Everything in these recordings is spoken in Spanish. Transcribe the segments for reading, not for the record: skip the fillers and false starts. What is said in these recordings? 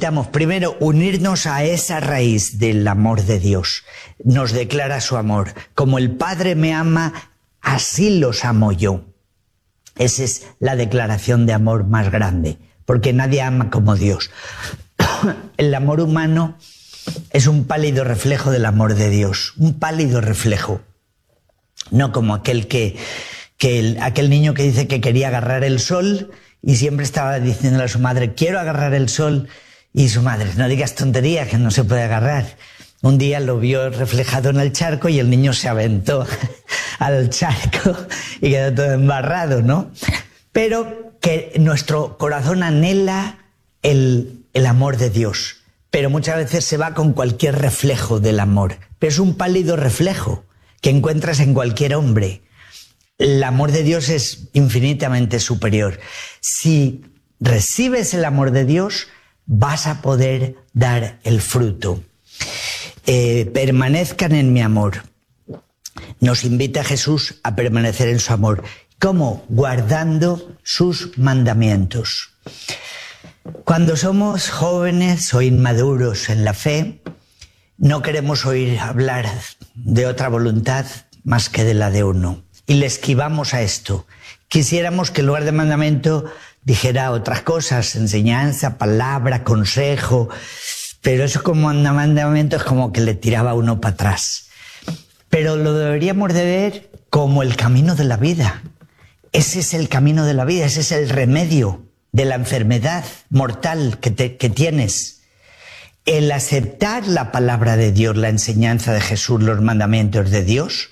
necesitamos primero unirnos a esa raíz del amor de Dios. Nos declara su amor. Como el Padre me ama, así los amo yo. Esa es la declaración de amor más grande, porque nadie ama como Dios. El amor humano es un pálido reflejo del amor de Dios, un pálido reflejo. No como aquel aquel niño que dice que quería agarrar el sol y siempre estaba diciéndole a su madre, quiero agarrar el sol, y su madre, no digas tonterías, que no se puede agarrar. Un día lo vio reflejado en el charco y el niño se aventó al charco y quedó todo embarrado, ¿no? Pero que nuestro corazón anhela el amor de Dios, pero muchas veces se va con cualquier reflejo del amor. Pero es un pálido reflejo que encuentras en cualquier hombre. El amor de Dios es infinitamente superior. Si recibes el amor de Dios, vas a poder dar el fruto. Permanezcan en mi amor. Nos invita Jesús a permanecer en su amor. ¿Cómo? Guardando sus mandamientos. Cuando somos jóvenes o inmaduros en la fe, no queremos oír hablar de otra voluntad más que de la de uno. Y le esquivamos a esto. Quisiéramos que en lugar de mandamiento dijera otras cosas, enseñanza, palabra, consejo, pero eso como mandamiento es como que le tiraba a uno para atrás. Pero lo deberíamos de ver como el camino de la vida. Ese es el camino de la vida, ese es el remedio de la enfermedad mortal que tienes. El aceptar la palabra de Dios, la enseñanza de Jesús, los mandamientos de Dios,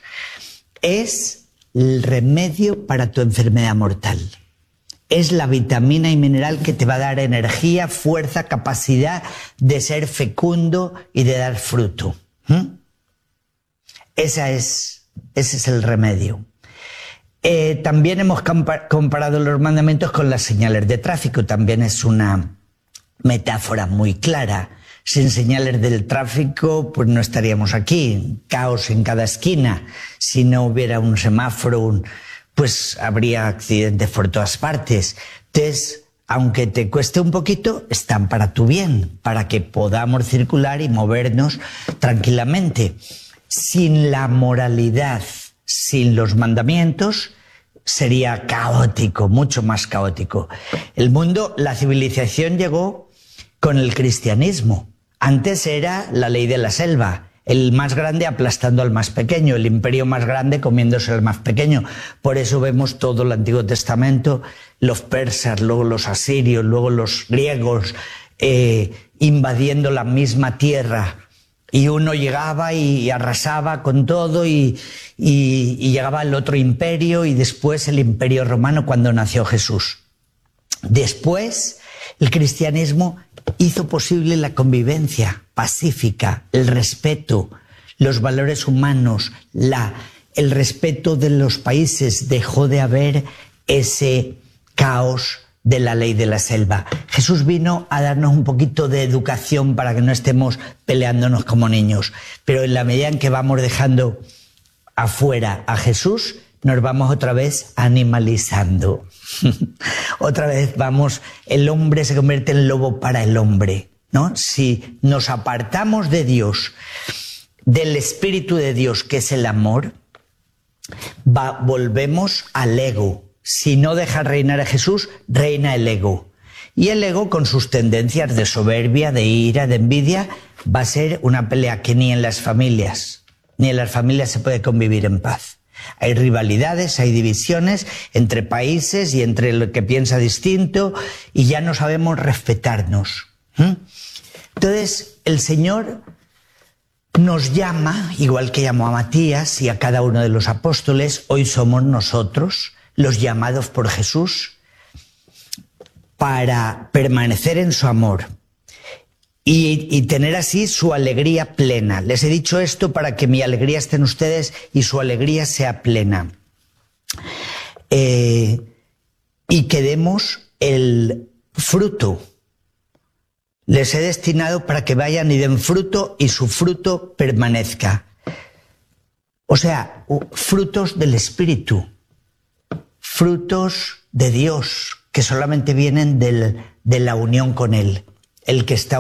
es el remedio para tu enfermedad mortal. Es la vitamina y mineral que te va a dar energía, fuerza, capacidad de ser fecundo y de dar fruto. Ese es el remedio. También hemos comparado los mandamientos con las señales de tráfico. También es una metáfora muy clara. Sin señales del tráfico, pues no estaríamos aquí. Caos en cada esquina. Si no hubiera un semáforo, pues habría accidentes por todas partes. Entonces, aunque te cueste un poquito, están para tu bien, para que podamos circular y movernos tranquilamente. Sin la moralidad, sin los mandamientos, sería caótico, mucho más caótico. El mundo, la civilización llegó con el cristianismo. Antes era la ley de la selva, el más grande aplastando al más pequeño, el imperio más grande comiéndose al más pequeño. Por eso vemos todo el Antiguo Testamento, los persas, luego los asirios, luego los griegos, invadiendo la misma tierra. Y uno llegaba y arrasaba con todo y llegaba el otro imperio y después el imperio romano cuando nació Jesús. Después el cristianismo hizo posible la convivencia pacífica, el respeto, los valores humanos, el respeto de los países. Dejó de haber ese caos de la ley de la selva. Jesús vino a darnos un poquito de educación para que no estemos peleándonos como niños. Pero en la medida en que vamos dejando afuera a Jesús, nos vamos otra vez animalizando. Otra vez el hombre se convierte en lobo para el hombre, ¿no? Si nos apartamos de Dios, del Espíritu de Dios, que es el amor, volvemos al ego. Si no deja reinar a Jesús, reina el ego. Y el ego, con sus tendencias de soberbia, de ira, de envidia, va a ser una pelea que ni en las familias se puede convivir en paz. Hay rivalidades, hay divisiones entre países y entre el que piensa distinto y ya no sabemos respetarnos. Entonces, el Señor nos llama, igual que llamó a Matías y a cada uno de los apóstoles, hoy somos nosotros los llamados por Jesús para permanecer en su amor y tener así su alegría plena. Les he dicho esto para que mi alegría esté en ustedes y su alegría sea plena. Y que demos el fruto. Les he destinado para que vayan y den fruto y su fruto permanezca. O sea, frutos del Espíritu. Frutos de Dios que solamente vienen de la unión con Él. El que está